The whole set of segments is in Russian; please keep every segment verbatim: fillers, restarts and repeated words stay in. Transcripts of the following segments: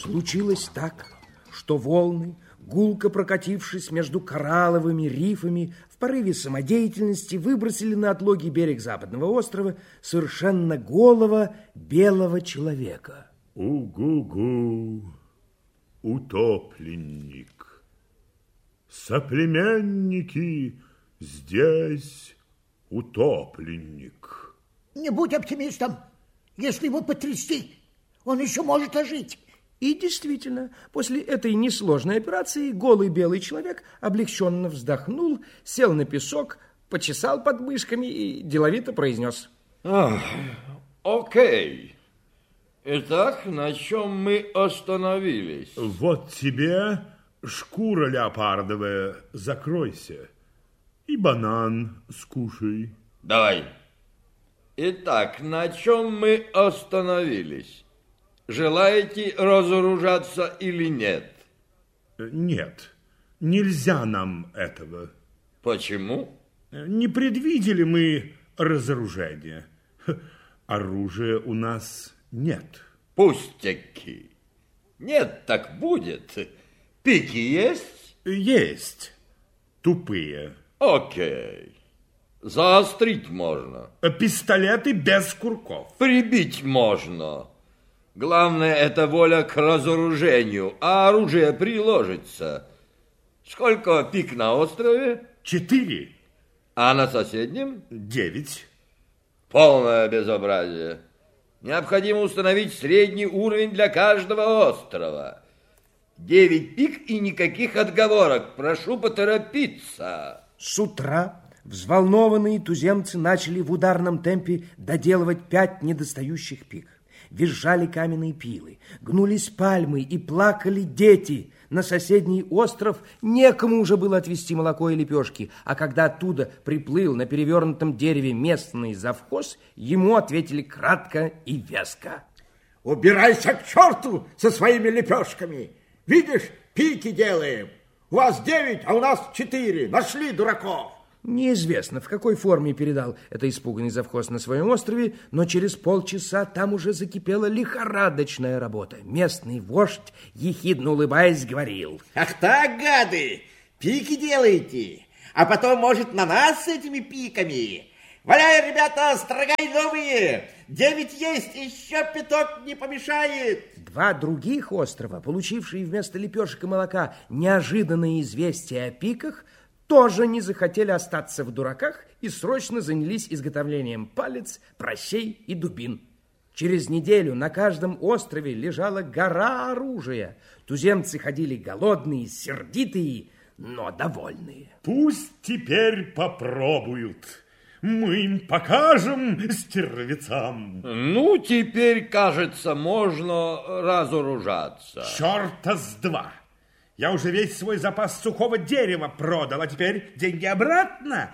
Случилось так, что волны, гулко прокатившись между коралловыми рифами, в порыве самодеятельности выбросили на отлогий берег западного острова совершенно голого белого человека. Угу-гу, утопленник. Соплеменники, здесь утопленник. Не будь оптимистом. Если его потрясти, он еще может ожить. И действительно, после этой несложной операции голый белый человек облегченно вздохнул, сел на песок, почесал подмышками и деловито произнес: Ах, окей. Итак, на чем мы остановились? Вот тебе шкура леопардовая, закройся. И банан скушай. Давай. Итак, на чем мы остановились? Желаете разоружаться или нет? Нет, нельзя нам этого. Почему? Не предвидели мы разоружения. Оружия у нас нет. Пустяки. Нет, так будет. Пики есть? Есть. Тупые. Окей. Заострить можно. Пистолеты без курков. Прибить можно. Главное, это воля к разоружению, а оружие приложится. Сколько пик на острове? Четыре. А на соседнем? Девять. Полное безобразие. Необходимо установить средний уровень для каждого острова. Девять пик и никаких отговорок. Прошу поторопиться. С утра взволнованные туземцы начали в ударном темпе доделывать пять недостающих пик. Визжали каменные пилы, гнулись пальмы и плакали дети. На соседний остров некому уже было отвезти молоко и лепешки, а когда оттуда приплыл на перевернутом дереве местный завхоз, ему ответили кратко и веско: убирайся к черту со своими лепешками. Видишь, пики делаем. У вас девять, а у нас четыре. Нашли дураков. Неизвестно, в какой форме передал это испуганный завхоз на своем острове, но через полчаса там уже закипела лихорадочная работа. Местный вождь, ехидно улыбаясь, говорил: ах так, гады, пики делаете, а потом, может, на нас с этими пиками? Валяй, ребята, строгай новые. Девять есть, еще пяток не помешает. Два других острова, получившие вместо лепешек и молока неожиданное известие о пиках, тоже не захотели остаться в дураках и срочно занялись изготовлением палец, прощей и дубин. Через неделю на каждом острове лежала гора оружия. Туземцы ходили голодные, сердитые, но довольные. Пусть теперь попробуют. Мы им покажем, стервецам. Ну, теперь, кажется, можно разоружаться. Черта с два. Я уже весь свой запас сухого дерева продал, а теперь деньги обратно.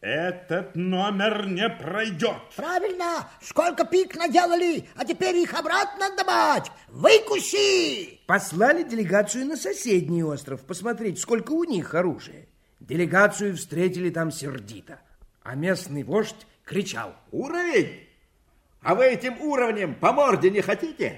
Этот номер не пройдет. Правильно. Сколько пик наделали, а теперь их обратно отдавать. Выкуси! Послали делегацию на соседний остров посмотреть, сколько у них оружия. Делегацию встретили там сердито, а местный вождь кричал: уровень? А вы этим уровнем по морде не хотите?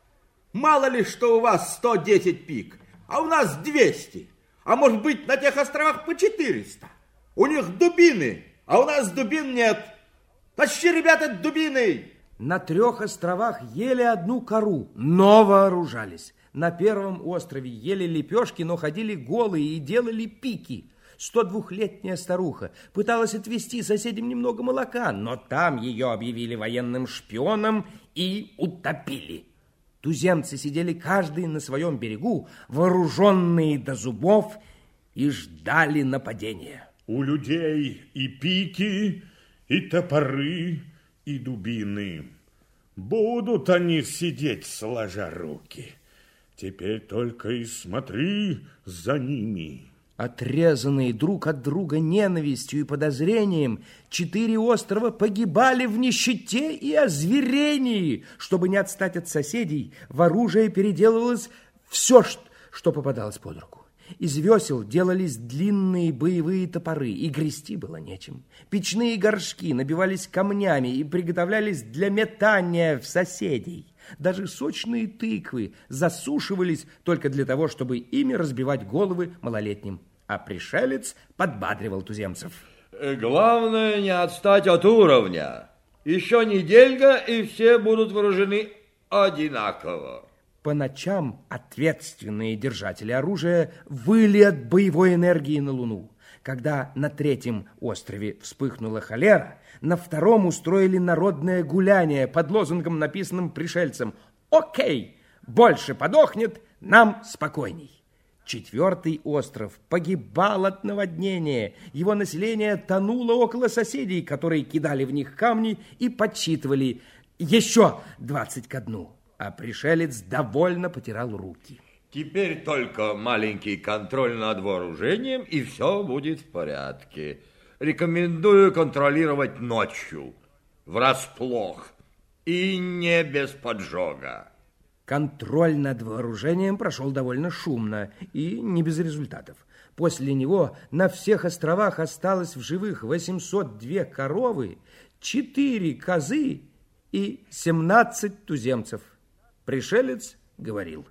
Мало ли, что у вас сто десять пик, а у нас двести. А может быть, на тех островах по четыреста. У них дубины, а у нас дубин нет. Тащи, ребята, дубины. На трех островах ели одну кору, но вооружались. На первом острове ели лепешки, но ходили голые и делали пики. сто двухлетняя старуха пыталась отвезти соседям немного молока, но там ее объявили военным шпионом и утопили. Туземцы сидели каждый на своем берегу, вооруженные до зубов, и ждали нападения. У людей и пики, и топоры, и дубины. Будут они сидеть, сложа руки. Теперь только и смотри за ними. Отрезанные друг от друга ненавистью и подозрением, четыре острова погибали в нищете и озверении. Чтобы не отстать от соседей, в оружие переделывалось все, что попадалось под руку. Из весел делались длинные боевые топоры, и грести было нечем. Печные горшки набивались камнями и приготовлялись для метания в соседей. Даже сочные тыквы засушивались только для того, чтобы ими разбивать головы малолетним. А пришелец подбадривал туземцев. Главное не отстать от уровня. Еще неделька, и все будут вооружены одинаково. По ночам ответственные держатели оружия выли от боевой энергии на Луну. Когда на третьем острове вспыхнула холера, на втором устроили народное гуляние под лозунгом, написанным пришельцам: «Окей, больше подохнет, нам спокойней». Четвертый остров погибал от наводнения. Его население тонуло около соседей, которые кидали в них камни и подсчитывали еще двадцать ко дну. А пришелец довольно потирал руки. Теперь только маленький контроль над вооружением, и все будет в порядке. Рекомендую контролировать ночью, врасплох, и не без поджога. Контроль над вооружением прошел довольно шумно и не без результатов. После него на всех островах осталось в живых восемьсот две коровы, четыре козы и семнадцать туземцев. Пришелец говорил: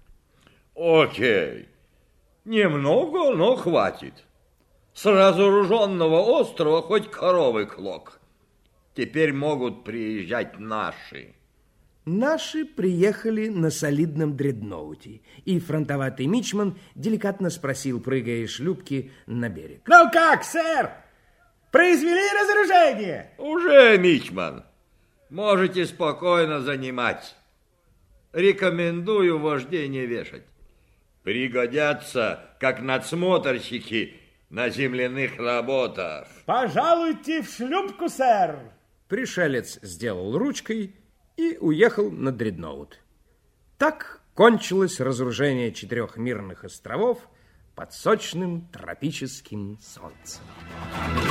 Окей, немного, но хватит. С разоруженного острова хоть коровы клок. Теперь могут приезжать наши. Наши приехали на солидном дредноуте, и фронтоватый мичман деликатно спросил, прыгая из шлюпки на берег: Ну как, сэр? Произвели разоружение? Уже, мичман. Можете спокойно занимать. Рекомендую вождение вешать. Пригодятся, как надсмотрщики на земляных работах. Пожалуйте в шлюпку, сэр. Пришелец сделал ручкой и уехал на дредноут. Так кончилось разоружение четырех мирных островов под сочным тропическим солнцем.